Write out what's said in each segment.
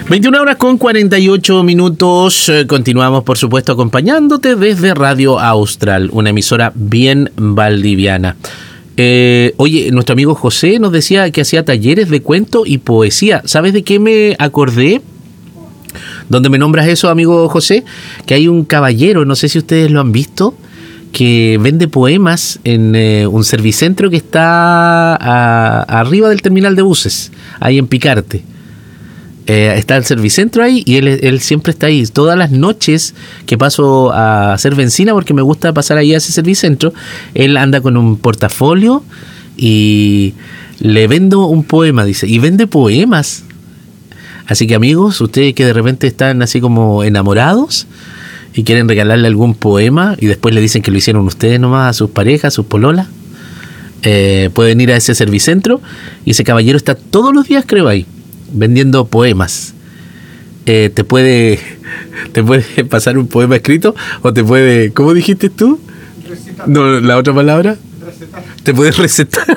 21 horas con 48 minutos. Continuamos, por supuesto, acompañándote desde Radio Austral, una emisora bien valdiviana. Oye, nuestro amigo José nos decía que hacía talleres de cuento y poesía. ¿Sabes de qué me acordé? ¿Dónde me nombras eso, amigo José? Que hay un caballero, no sé si ustedes lo han visto, que vende poemas en un servicentro que está arriba del terminal de buses, ahí en Picarte. Está el servicentro ahí y él siempre está ahí. Todas las noches que paso a hacer benzina, porque me gusta pasar ahí a ese servicentro, él anda con un portafolio y le vendo un poema, dice, y vende poemas. Así que, amigos, ustedes que de repente están así como enamorados y quieren regalarle algún poema y después le dicen que lo hicieron ustedes nomás a sus parejas, a sus pololas, pueden ir a ese servicentro y ese caballero está todos los días, creo, ahí vendiendo poemas. Te puede pasar un poema escrito o te puede, ¿cómo dijiste tú? Recitar. No, la otra palabra. Recetar. Te puede recetar.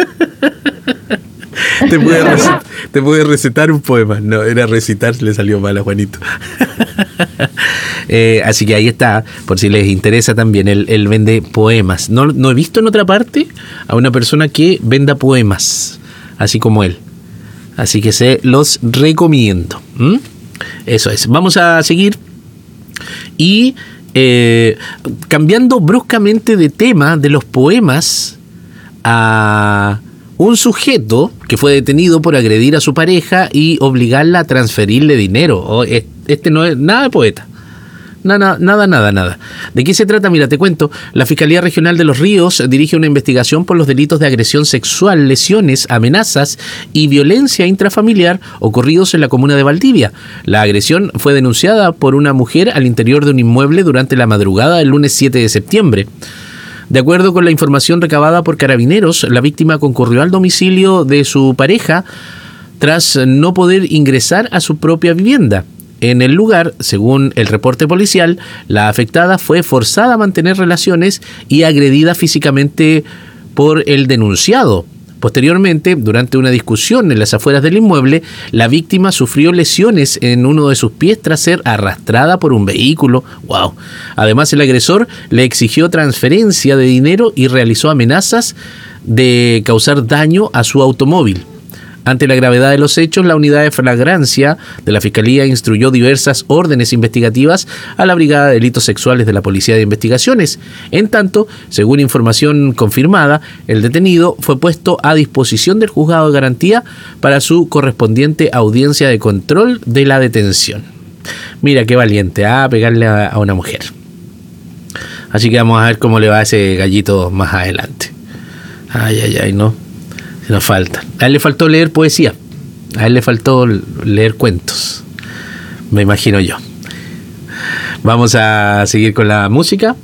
Te puede recetar un poema. No, era recitar, le salió mal a Juanito. Así que ahí está, por si les interesa también, él vende poemas. No he visto en otra parte a una persona que venda poemas, así como él. Así que se los recomiendo. Eso es. Vamos a seguir. Y cambiando bruscamente de tema de los poemas a un sujeto que fue detenido por agredir a su pareja y obligarla a transferirle dinero. Este no es nada de poeta. Nada. ¿De qué se trata? Mira, te cuento. La Fiscalía Regional de Los Ríos dirige una investigación por los delitos de agresión sexual, lesiones, amenazas y violencia intrafamiliar ocurridos en la comuna de Valdivia. La agresión fue denunciada por una mujer al interior de un inmueble durante la madrugada del lunes 7 de septiembre. De acuerdo con la información recabada por Carabineros, la víctima concurrió al domicilio de su pareja tras no poder ingresar a su propia vivienda. En el lugar, según el reporte policial, la afectada fue forzada a mantener relaciones y agredida físicamente por el denunciado. Posteriormente, durante una discusión en las afueras del inmueble, la víctima sufrió lesiones en uno de sus pies tras ser arrastrada por un vehículo. ¡Wow! Además, el agresor le exigió transferencia de dinero y realizó amenazas de causar daño a su automóvil. Ante la gravedad de los hechos, la unidad de flagrancia de la Fiscalía instruyó diversas órdenes investigativas a la Brigada de Delitos Sexuales de la Policía de Investigaciones. En tanto, según información confirmada, el detenido fue puesto a disposición del juzgado de garantía para su correspondiente audiencia de control de la detención. Mira qué valiente, pegarle a una mujer. Así que vamos a ver cómo le va a ese gallito más adelante. Ay, no. Nos falta. A él le faltó leer poesía. A él le faltó leer cuentos. Me imagino yo. Vamos a seguir con la música.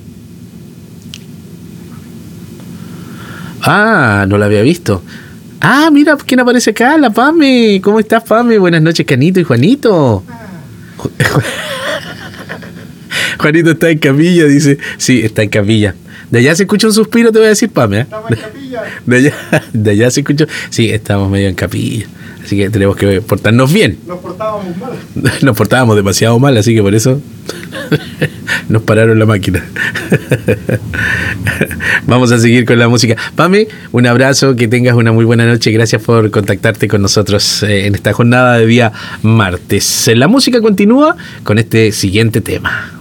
No la había visto. Mira quién aparece acá, la Pame. ¿Cómo estás, Pame? Buenas noches, Canito y Juanito. Juanito está en camilla, dice. Sí, está en camilla. De allá se escucha un suspiro, te voy a decir, Pame. Estamos en capilla. De allá se escucha. Sí, estamos medio en capilla. Así que tenemos que portarnos bien. Nos portábamos mal. Nos portábamos demasiado mal, así que por eso nos pararon la máquina. Vamos a seguir con la música. Pame, un abrazo, que tengas una muy buena noche. Gracias por contactarte con nosotros en esta jornada de día martes. La música continúa con este siguiente tema.